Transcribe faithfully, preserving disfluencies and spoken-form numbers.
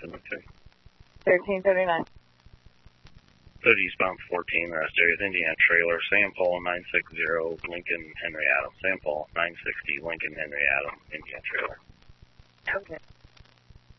seventy-two. thirteen seventy-nine. thirty eastbound fourteen, rest area, Indiana trailer, Saint Paul nine sixty, Lincoln Henry Adams. Saint Paul nine sixty, Lincoln Henry Adams, Indiana trailer. Okay.